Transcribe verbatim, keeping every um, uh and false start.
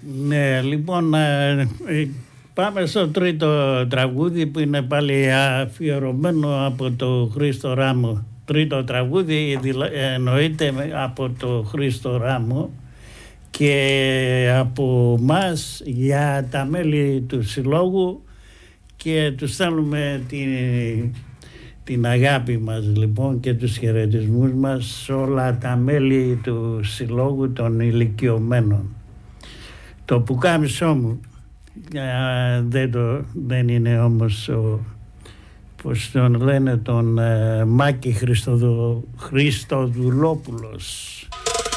Ναι, λοιπόν, ε, πάμε στο τρίτο τραγούδι που είναι πάλι αφιερωμένο από το Χρήστο Ράμο. Τρίτο τραγούδι εννοείται από το Χρήστο Ράμο και από μας για τα μέλη του συλλόγου, και τους στέλνουμε την, την αγάπη μας λοιπόν και τους χαιρετισμούς μας σε όλα τα μέλη του συλλόγου των ηλικιωμένων. Το πουκάμισό μου δεν, το, δεν είναι όμως ο, πώς τον λένε, τον ε, Μάκη Χριστοδου, Χριστοδουλόπουλος.